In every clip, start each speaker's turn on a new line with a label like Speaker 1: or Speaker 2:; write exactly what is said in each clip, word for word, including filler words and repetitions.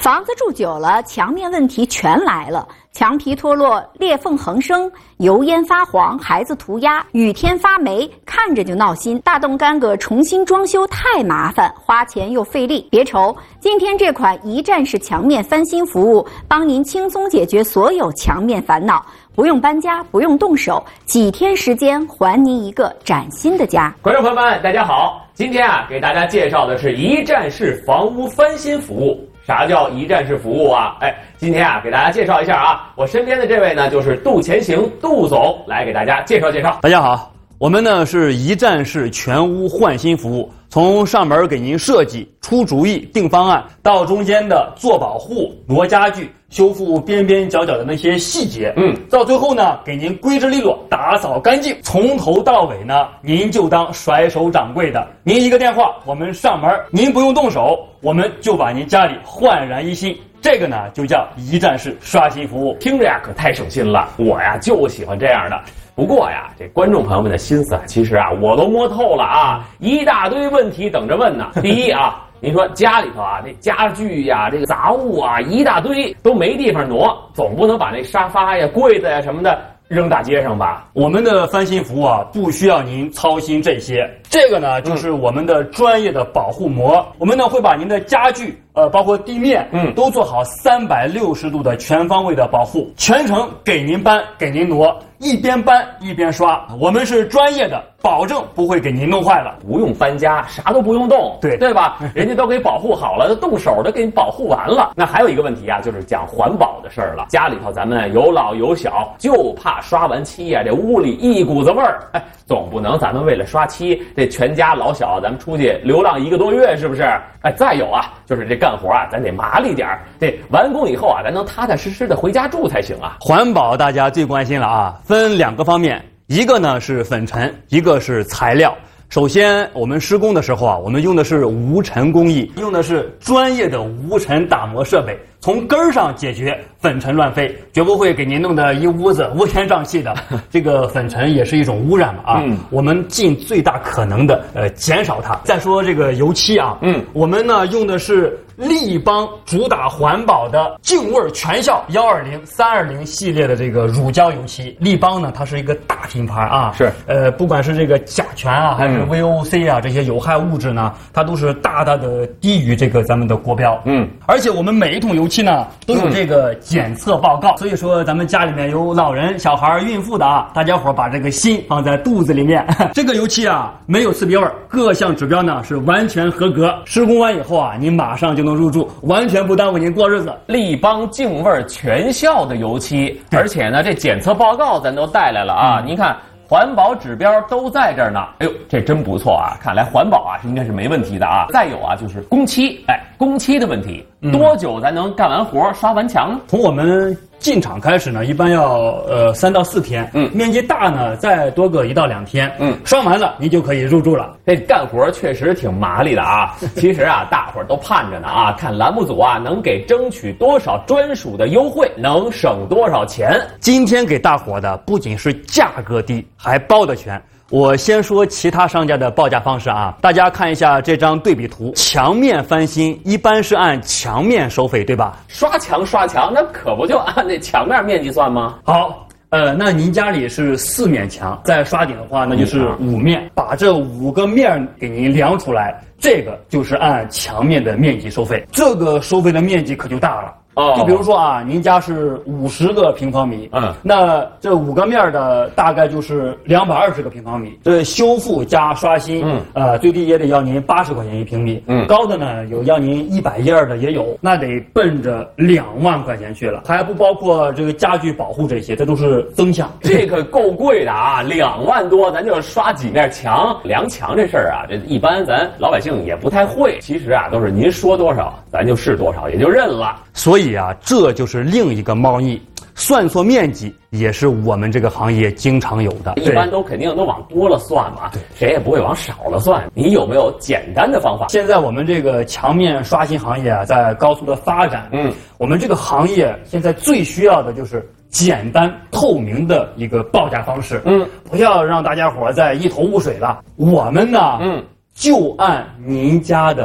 Speaker 1: 房子住久了，墙面问题全来了。墙皮脱落、裂缝横生、油烟发黄、孩子涂鸦、雨天发霉，看着就闹心。大动干戈重新装修太麻烦，花钱又费力。别愁，今天这款一站式墙面翻新服务，帮您轻松解决所有墙面烦恼，不用搬家，不用动手，几天时间还您一个崭新的家。
Speaker 2: 观众朋友们，大家好，今天啊，给大家介绍的是一站式房屋翻新服务。啥叫一站式服务啊？哎，今天啊，给大家介绍一下啊，我身边的这位呢，就是杜前行杜总，来给大家介绍介绍。
Speaker 3: 大家好，我们呢是一站式全屋换新服务，从上门给您设计、出主意、定方案，到中间的做保护、挪家具、修复边边角角的那些细节，嗯，到最后呢，给您规制利落、打扫干净，从头到尾呢，您就当甩手掌柜的。您一个电话，我们上门，您不用动手，我们就把您家里焕然一新。这个呢，就叫一站式刷新服务。
Speaker 2: 听着呀，可太省心了，我呀就喜欢这样的。不过呀，这观众朋友们的心思啊，其实啊，我都摸透了啊，一大堆问题等着问呢。第一啊。您说家里头啊，这家具呀、这个杂物啊，一大堆都没地方挪，总不能把那沙发呀、柜子呀什么的扔大街上吧？
Speaker 3: 我们的翻新服务啊，不需要您操心这些。这个呢，就是我们的专业的保护膜。嗯、我们呢会把您的家具，呃，包括地面，嗯，都做好三百六十度的全方位的保护，全程给您搬，给您挪。一边搬一边刷，我们是专业的，保证不会给您弄坏了。
Speaker 2: 不用搬家，啥都不用动，
Speaker 3: 对
Speaker 2: 对吧？人家都给保护好了，动手都给你保护完了。那还有一个问题啊，就是讲环保的事儿了。家里头咱们有老有小，就怕刷完漆呀、啊，这屋里一股子味儿。哎，总不能咱们为了刷漆，这全家老小咱们出去流浪一个多月，是不是？哎，再有啊，就是这干活啊，咱得麻利点儿。这完工以后啊，咱能踏踏实实的回家住才行啊。
Speaker 3: 环保大家最关心了啊。分两个方面，一个呢是粉尘，一个是材料。首先，我们施工的时候啊，我们用的是无尘工艺，用的是专业的无尘打磨设备，从根儿上解决粉尘乱飞，绝不会给您弄得一屋子乌烟瘴气的。这个粉尘也是一种污染嘛啊，嗯、我们尽最大可能的呃减少它。再说这个油漆啊，嗯，我们呢用的是立邦主打环保的净味全效幺二零、三二零系列的这个乳胶油漆。立邦呢，它是一个大品牌啊，
Speaker 2: 是
Speaker 3: 呃，不管是这个甲醛啊，还是 V O C 啊、嗯、这些有害物质呢，它都是大大的低于这个咱们的国标。嗯，而且我们每一桶油漆呢都有这个检测报告，嗯、所以说咱们家里面有老人、小孩、孕妇的啊，大家伙把这个心放在肚子里面。这个油漆啊没有刺鼻味，各项指标呢是完全合格。施工完以后啊，您马上就能入住，完全不耽误您过日子。
Speaker 2: 立邦净味全效的油漆，而且呢，这检测报告咱都带来了啊！嗯、您看，环保指标都在这儿呢。哎呦，这真不错啊！看来环保啊应该是没问题的啊。再有啊，就是工期，哎，工期的问题，嗯、多久才能干完活、刷完墙？
Speaker 3: 从我们进场开始呢，一般要呃三到四天，嗯，面积大呢再多个一到两天，嗯，刷完了您就可以入住了。
Speaker 2: 这干活确实挺麻利的啊。其实啊，大伙儿都盼着呢啊，看栏目组啊能给争取多少专属的优惠，能省多少钱。
Speaker 3: 今天给大伙的不仅是价格低，还包得全。我先说其他商家的报价方式啊，大家看一下这张对比图。墙面翻新一般是按墙面收费，对吧？
Speaker 2: 刷墙刷墙，那可不就按那墙面面积算吗？
Speaker 3: 好，呃，那您家里是四面墙，再刷顶的话，那就是五面，把这五个面给您量出来，这个就是按墙面的面积收费。这个收费的面积可就大了。哦，就比如说啊，您家是五十个平方米，嗯，那这五个面的大概就是两百二十个平方米。这修复加刷新，嗯，呃，最低也得要您八十块钱一平米，嗯，高的呢有要您一百一二的也有，那得奔着两万块钱去了，还不包括这个家具保护这些，这都是增项。
Speaker 2: 这个够贵的啊，两万多，咱就刷几面墙，量墙这事儿啊，这一般咱老百姓也不太会。其实啊，都是您说多少，咱就是多少，也就认了。
Speaker 3: 所以啊，这就是另一个猫腻，算错面积也是我们这个行业经常有的。
Speaker 2: 一般都肯定都往多了算嘛，对，谁也不会往少了算。你有没有简单的方法？
Speaker 3: 现在我们这个墙面刷新行业啊，在高速的发展。嗯，我们这个行业现在最需要的就是简单透明的一个报价方式。嗯，不要让大家伙再一头雾水了。我们呢，嗯，就按您家的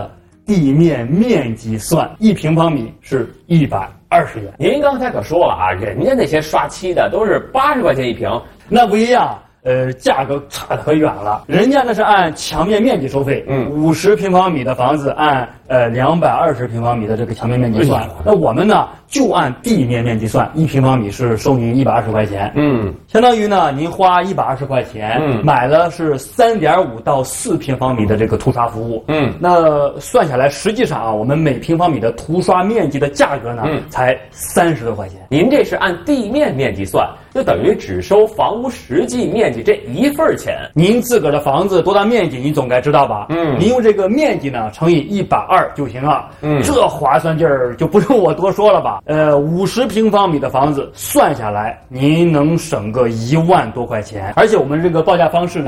Speaker 3: 地面面积算，一平方米是一百二十元。
Speaker 2: 您刚才可说了啊，人家那些刷漆的都是八十块钱一平，
Speaker 3: 那不一样。呃，价格差得可远了，人家那是按墙面面积收费，
Speaker 2: 嗯，
Speaker 3: 五十平方米的房子按呃两百二十平方米的这个墙面面积算，
Speaker 2: 哎、
Speaker 3: 那我们呢就按地面面积算，一平方米是收您一百二十块钱，
Speaker 2: 嗯，
Speaker 3: 相当于呢您花一百二十块钱，
Speaker 2: 嗯，
Speaker 3: 买了是三点五到四平方米的这个涂刷服务，
Speaker 2: 嗯，
Speaker 3: 那算下来，实际上啊，我们每平方米的涂刷面积的价格呢，
Speaker 2: 嗯，
Speaker 3: 才三十多块钱。
Speaker 2: 您这是按地面面积算，就等于只收房屋实际面积这一份钱。
Speaker 3: 您自个儿的房子多大面积，您总该知道吧？
Speaker 2: 嗯，
Speaker 3: 您用这个面积呢乘以一百二就行了。
Speaker 2: 嗯，
Speaker 3: 这划算劲儿就不用我多说了吧？呃，五十平方米的房子算下来，您能省个一万多块钱，而且我们这个报价方式呢。